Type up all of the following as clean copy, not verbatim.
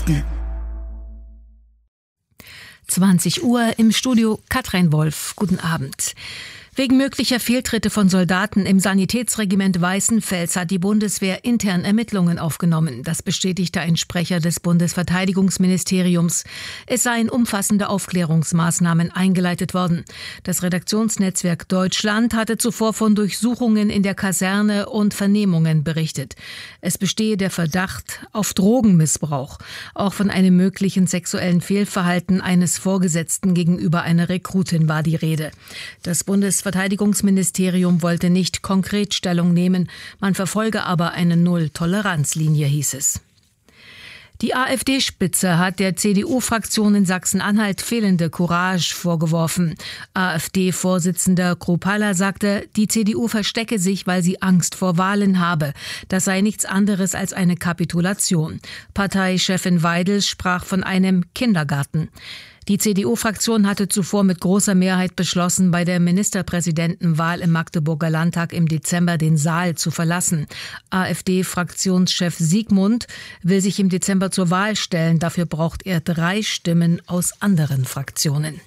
Nachrichten. 20 Uhr im Studio Katrin Wolf. Guten Abend. Wegen möglicher Fehltritte von Soldaten im Sanitätsregiment Weißenfels hat die Bundeswehr intern Ermittlungen aufgenommen. Das bestätigte ein Sprecher des Bundesverteidigungsministeriums. Es seien umfassende Aufklärungsmaßnahmen eingeleitet worden. Das Redaktionsnetzwerk Deutschland hatte zuvor von Durchsuchungen in der Kaserne und Vernehmungen berichtet. Es bestehe der Verdacht auf Drogenmissbrauch. Auch von einem möglichen sexuellen Fehlverhalten eines Vorgesetzten gegenüber einer Rekrutin war die Rede. Das Bundesverteidigungsministerium wollte nicht konkret Stellung nehmen, man verfolge aber eine Null-Toleranz-Linie, hieß es. Die AfD-Spitze hat der CDU-Fraktion in Sachsen-Anhalt fehlende Courage vorgeworfen. AfD-Vorsitzender Kruppalla sagte, die CDU verstecke sich, weil sie Angst vor Wahlen habe. Das sei nichts anderes als eine Kapitulation. Parteichefin Weidel sprach von einem Kindergarten. Die CDU-Fraktion hatte zuvor mit großer Mehrheit beschlossen, bei der Ministerpräsidentenwahl im Magdeburger Landtag im Dezember den Saal zu verlassen. AfD-Fraktionschef Siegmund will sich im Dezember zur Wahl stellen. Dafür braucht er 3 Stimmen aus anderen Fraktionen.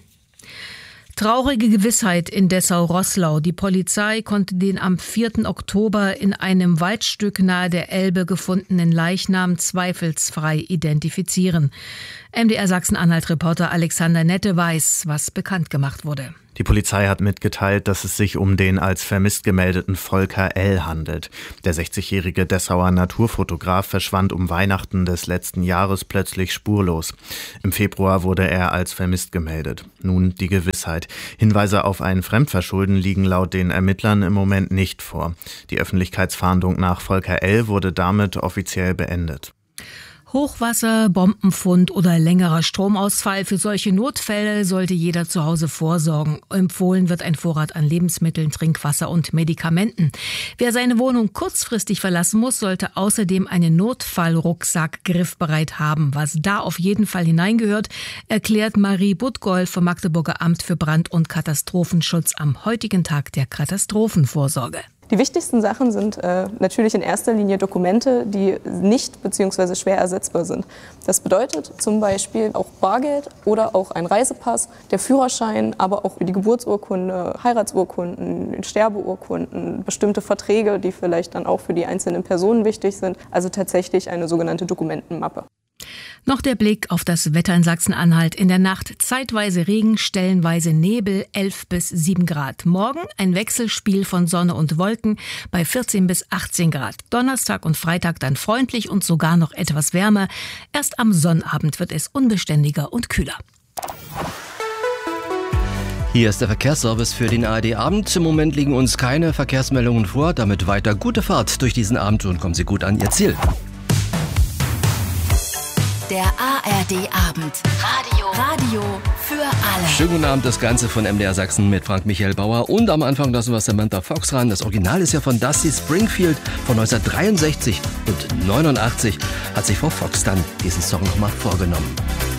Traurige Gewissheit in Dessau-Roßlau. Die Polizei konnte den am 4. Oktober in einem Waldstück nahe der Elbe gefundenen Leichnam zweifelsfrei identifizieren. MDR Sachsen-Anhalt-Reporter Alexander Nette weiß, was bekannt gemacht wurde. Die Polizei hat mitgeteilt, dass es sich um den als vermisst gemeldeten Volker L. handelt. Der 60-jährige Dessauer Naturfotograf verschwand um Weihnachten des letzten Jahres plötzlich spurlos. Im Februar wurde er als vermisst gemeldet. Nun die Gewissheit. Hinweise auf ein Fremdverschulden liegen laut den Ermittlern im Moment nicht vor. Die Öffentlichkeitsfahndung nach Volker L. wurde damit offiziell beendet. Hochwasser, Bombenfund oder längerer Stromausfall. Für solche Notfälle sollte jeder zu Hause vorsorgen. Empfohlen wird ein Vorrat an Lebensmitteln, Trinkwasser und Medikamenten. Wer seine Wohnung kurzfristig verlassen muss, sollte außerdem einen Notfallrucksack griffbereit haben. Was da auf jeden Fall hineingehört, erklärt Marie Budgol vom Magdeburger Amt für Brand- und Katastrophenschutz am heutigen Tag der Katastrophenvorsorge. Die wichtigsten Sachen sind natürlich in erster Linie Dokumente, die nicht bzw. schwer ersetzbar sind. Das bedeutet zum Beispiel auch Bargeld oder auch ein Reisepass, der Führerschein, aber auch die Geburtsurkunde, Heiratsurkunden, Sterbeurkunden, bestimmte Verträge, die vielleicht dann auch für die einzelnen Personen wichtig sind. Also tatsächlich eine sogenannte Dokumentenmappe. Noch der Blick auf das Wetter in Sachsen-Anhalt. In der Nacht zeitweise Regen, stellenweise Nebel, 11 bis 7 Grad. Morgen ein Wechselspiel von Sonne und Wolken bei 14 bis 18 Grad. Donnerstag und Freitag dann freundlich und sogar noch etwas wärmer. Erst am Sonnabend wird es unbeständiger und kühler. Hier ist der Verkehrsservice für den ARD-Abend. Im Moment liegen uns keine Verkehrsmeldungen vor. Damit weiter gute Fahrt durch diesen Abend und kommen Sie gut an Ihr Ziel. Der ARD-Abend. Radio für alle. Schönen guten Abend, das Ganze von MDR Sachsen mit Frank-Michael Bauer. Und am Anfang lassen wir Samantha Fox ran. Das Original ist ja von Dusty Springfield von 1963 und 89 hat sich Frau Fox dann diesen Song nochmal vorgenommen.